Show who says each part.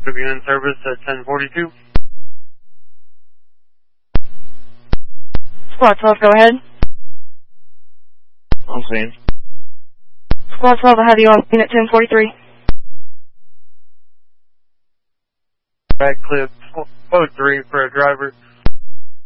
Speaker 1: To be in service at 1042.
Speaker 2: Squad 12, go ahead.
Speaker 3: I'm clean.
Speaker 2: Squad 12, I have you on unit 1043.
Speaker 1: Back clip code 3 for a driver.